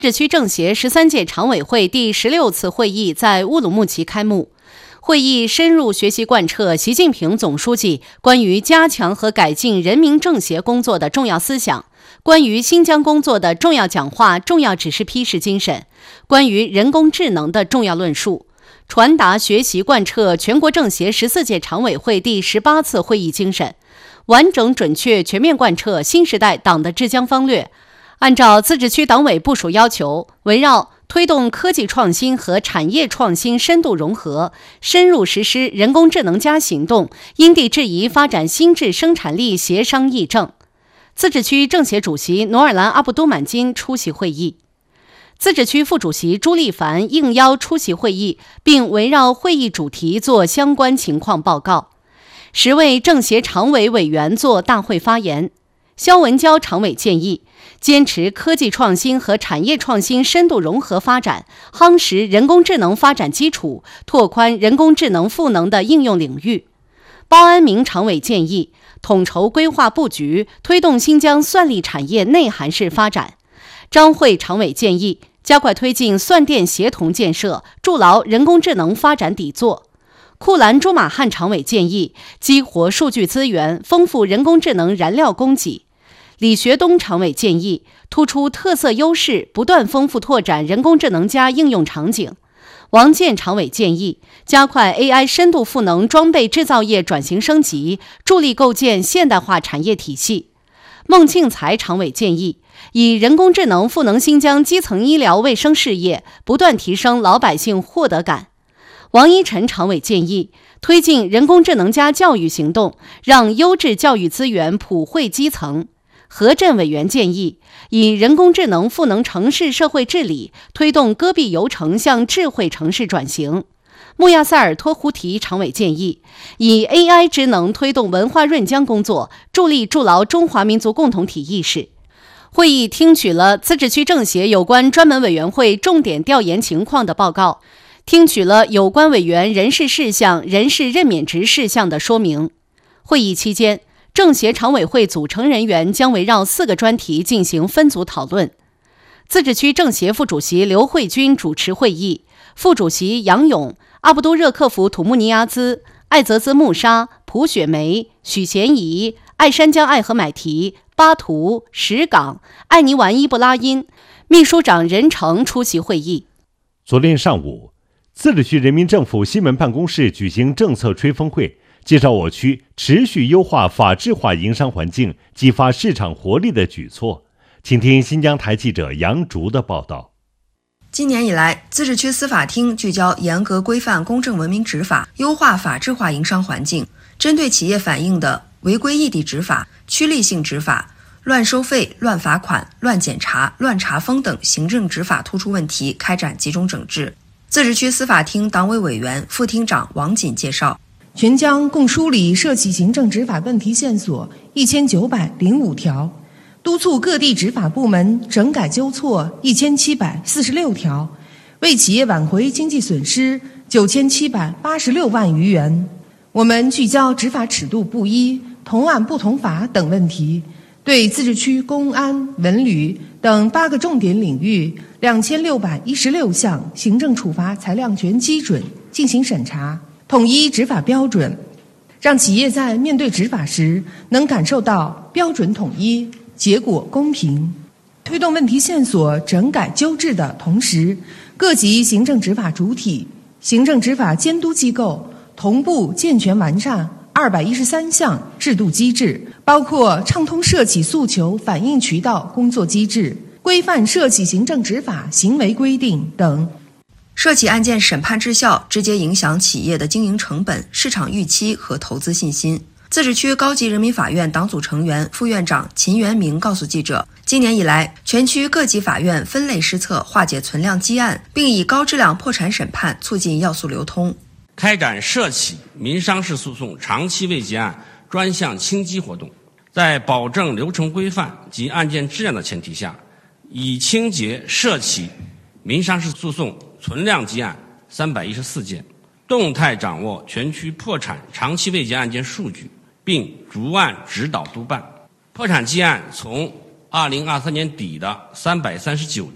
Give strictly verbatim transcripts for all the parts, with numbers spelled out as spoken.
自治区政协十三届常委会第十六次会议在乌鲁木齐开幕。会议深入学习贯彻习近平总书记关于加强和改进人民政协工作的重要思想，关于新疆工作的重要讲话、重要指示批示精神，关于人工智能的重要论述，传达学习贯彻全国政协十四届常委会第十八次会议精神，完整准确全面贯彻新时代党的治疆方略，按照自治区党委部署要求，围绕推动科技创新和产业创新深度融合，深入实施人工智能加行动，因地制宜发展新质生产力协商议政。自治区政协主席努尔兰阿布都满金出席会议。自治区副主席朱立凡应邀出席会议，并围绕会议主题做相关情况报告。十位政协常委委员作大会发言。肖文娇常委建议，坚持科技创新和产业创新深度融合发展，夯实人工智能发展基础，拓宽人工智能赋能的应用领域。包安明常委建议，统筹规划布局，推动新疆算力产业内涵式发展。张慧常委建议，加快推进算电协同建设，筑牢人工智能发展底座。库兰朱马汉常委建议，激活数据资源，丰富人工智能燃料供给。李学东常委建议，突出特色优势，不断丰富拓展人工智能加应用场景。王健常委建议，加快 A I 深度赋能装备制造业转型升级，助力构建现代化产业体系。孟庆才常委建议，以人工智能赋能新疆基层医疗卫生事业，不断提升老百姓获得感。王一晨常委建议，推进人工智能加教育行动，让优质教育资源普惠基层。何振委员建议，以人工智能赋能城市社会治理，推动戈壁邮城向智慧城市转型。穆亚塞尔托胡提常委建议，以 A I 智能推动文化润疆工作，助力筑牢中华民族共同体意识。会议听取了自治区政协有关专门委员会重点调研情况的报告，听取了有关委员人事事项、人事任免职事项的说明。会议期间，政协常委会组成人员将围绕四个专题进行分组讨论。自治区政协副主席刘慧君主持会议，副主席杨勇、阿布都热克福土木尼亚兹、艾泽兹穆沙、蒲雪梅、许贤怡、爱山江爱河买提、巴图、石岗、艾尼完伊布拉因，秘书长任成出席会议。 昨天上午，自治区人民政府西门办公室举行政策吹风会，介绍我区持续优化法治化营商环境、激发市场活力的举措。请听新疆台记者杨竹的报道。 今年以来，自治区司法厅聚焦严格规范公正文明执法，优化法治化营商环境，针对企业反映的违规异地执法、趋利性执法、乱收费、乱罚款、乱检查、乱查封等行政执法突出问题开展集中整治。自治区司法厅党委委员、副厅长王锦介绍， 全疆共梳理涉及行政执法问题线索一千九百零五条，督促各地执法部门整改纠错一千七百四十六条，为企业挽回经济损失九千七百八十六万余元。我们聚焦执法尺度不一、同案不同法等问题，对自治区公安、文旅等八个重点领域两千六百一十六项行政处罚裁量权基准进行审查，统一执法标准，让企业在面对执法时能感受到标准统一、结果公平。推动问题线索整改纠治的同时，各级行政执法主体、行政执法监督机构同步健全完善二百一十三项制度机制，包括畅通涉企诉求反映渠道工作机制、规范涉企行政执法行为规定等。 涉企案件审判质效直接影响企业的经营成本、市场预期和投资信心。自治区高级人民法院党组成员、副院长秦元明告诉记者，今年以来，全区各级法院分类施策，化解存量积案，并以高质量破产审判促进要素流通。 开展涉企民商事诉讼长期未结案专项清积活动，在保证流程规范及案件质量的前提下，已清结涉企民商事诉讼存量积案三百一十四件，动态掌握全区破产长期未结案件数据，并逐案指导督办。破产积案从二零二三年底的三百三十九件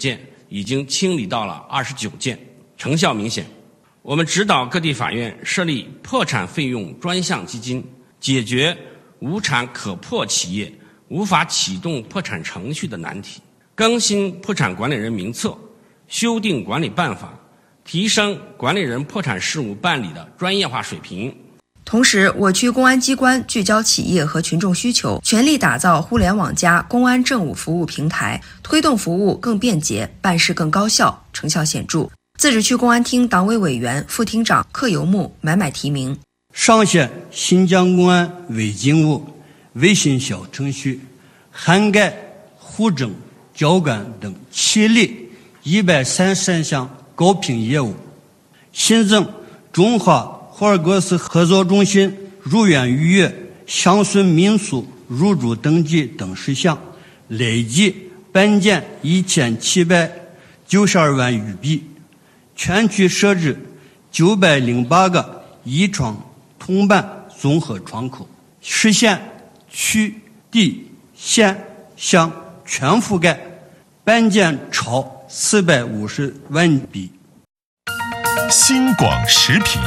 已经清理到了二十九件，成效明显。我们指导各地法院设立破产费用专项基金，解决无产可破企业无法启动破产程序的难题，更新破产管理人名册，修订管理办法，提升管理人破产事务办理的专业化水平。 同时，我区公安机关聚焦企业和群众需求，全力打造互联网加公安政务服务平台，推动服务更便捷，办事更高效，成效显著。自治区公安厅党委委员、副厅长柯游木买买提名。 上线新疆公安微警务微信小程序，涵盖户政、交管等七类一百三十三项高频业务，新增中华霍尔果斯合作中心入园预约、乡村民宿入住登记等事项，累计办件一千七百九十二万余笔。全区设置九百零八个一窗通办综合窗口，实现区、地、县、乡全覆盖，办件超四百五十万笔。 新广时评。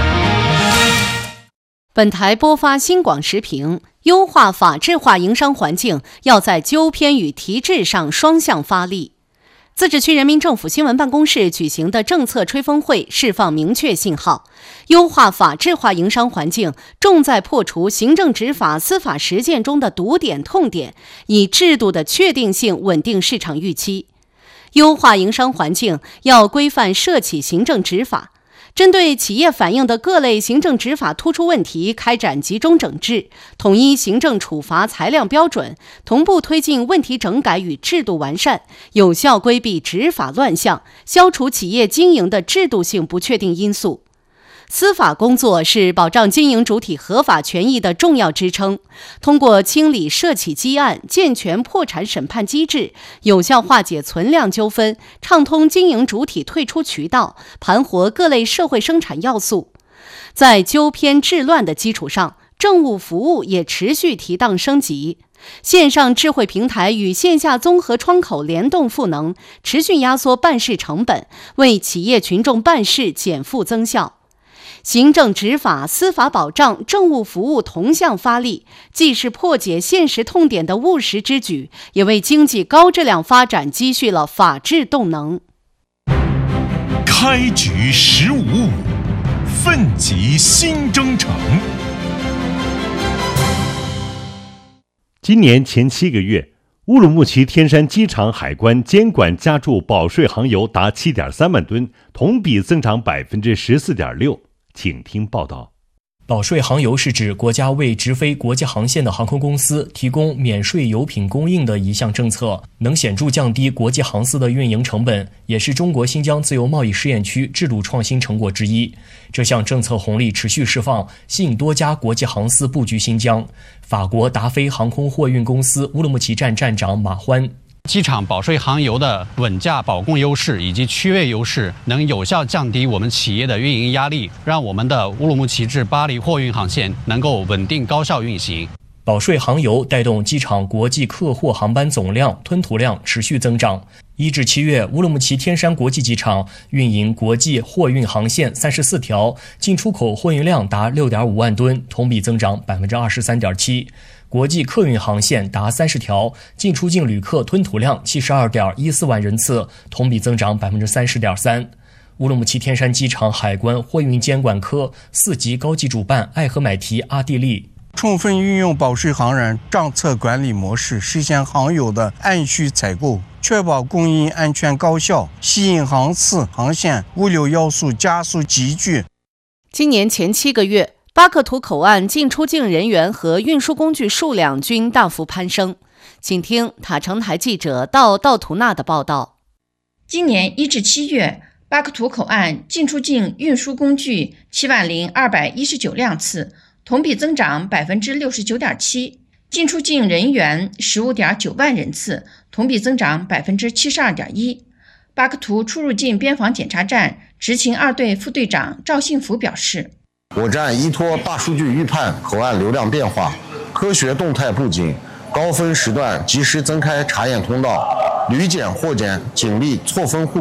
本台播发新广时评，优化法治化营商环境要在纠偏与提质上双向发力。自治区人民政府新闻办公室举行的政策吹风会释放明确信号，优化法治化营商环境重在破除行政执法司法实践中的堵点痛点，以制度的确定性稳定市场预期。优化营商环境要规范涉企行政执法，针对企业反映的各类行政执法突出问题开展集中整治，统一行政处罚裁量标准，同步推进问题整改与制度完善，有效规避执法乱象，消除企业经营的制度性不确定因素。司法工作是保障经营主体合法权益的重要支撑，通过清理涉企积案，健全破产审判机制，有效化解存量纠纷，畅通经营主体退出渠道，盘活各类社会生产要素。在纠偏治乱的基础上，政务服务也持续提档升级，线上智慧平台与线下综合窗口联动赋能，持续压缩办事成本，为企业群众办事减负增效。行政执法、司法保障、政务服务同向发力，既是破解现实痛点的务实之举，也为经济高质量发展积蓄了法治动能。 开局十五五，奋楫新征程。 今年前七个月，乌鲁木齐天山机场海关监管加注保税航油达 七点三万吨，同比增长 百分之十四点六。请听报道。 保税航油是指国家为直飞国际航线的航空公司提供免税油品供应的一项政策，能显著降低国际航司的运营成本，也是中国新疆自由贸易试验区制度创新成果之一。这项政策红利持续释放，吸引多家国际航司布局新疆。法国达飞航空货运公司乌鲁木齐站站长马欢。 机场保税航油的稳价保供优势以及区位优势，能有效降低我们企业的运营压力，让我们的乌鲁木齐至巴黎货运航线能够稳定高效运行。 保税航油带动机场国际客货航班总量、吞吐量持续增长。一至七月，乌鲁木齐天山国际机场运营国际货运航线三十四条，进出口货运量达 六点五万吨，同比增长 百分之二十三点七。国际客运航线达三十条，进出境旅客吞吐量 七十二点一四万人次，同比增长 百分之三十点三。乌鲁木齐天山机场海关货运监管科四级高级主办艾合买提阿蒂利， 充分运用保税航人账册管理模式，实现航油的按需采购，确保供应安全高效，吸引航次、航线、物流要素加速集聚。 今年前七个月，巴克图口岸进出境人员和运输工具数量均大幅攀升。请听塔城台记者道道图纳的报道。 今年一至七月，巴克图口岸进出境运输工具七万零二百一十九辆次，同比增长 百分之六十九点七。进出境人员 十五点九万人次，同比增长 百分之七十二点一。巴克图出入境边防检查站执勤二队副队长赵幸福表示， 我站依托大数据预判口岸流量变化，科学动态布景，高峰时段及时增开查验通道， 旅检、货检警力错分互